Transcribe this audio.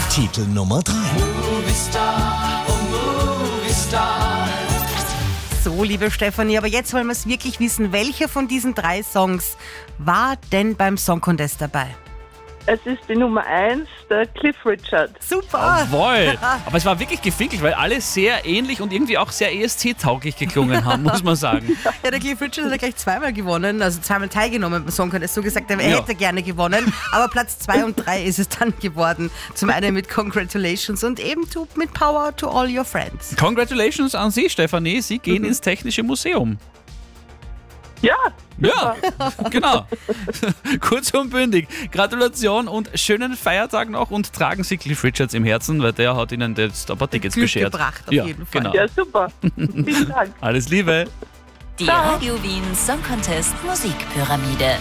Titel Nummer 3. So, liebe Stefanie, aber jetzt wollen wir es wirklich wissen. Welcher von diesen 3 Songs war denn beim Song Contest dabei? Es ist die Nummer 1, der Cliff Richard. Super! Jawohl! Aber es war wirklich gefinkelt, weil alle sehr ähnlich und irgendwie auch sehr ESC-tauglich geklungen haben, muss man sagen. Ja, der Cliff Richard hat ja gleich zweimal gewonnen, also zweimal teilgenommen beim Song Contest. So gesagt, er hätte gerne gewonnen, aber Platz 2 und 3 ist es dann geworden. Zum einen mit Congratulations und eben mit Power to all your friends. Congratulations an Sie, Stefanie. Sie gehen ins Technische Museum. Ja, Ja, genau. Kurz und bündig. Gratulation und schönen Feiertag noch und tragen Sie Cliff Richards im Herzen, weil der hat Ihnen jetzt ein paar Tickets Glück beschert. gebracht, auf jeden Fall. Genau. ja, super. Vielen Dank. Alles Liebe. Die Radio Wien Song Contest Musikpyramide.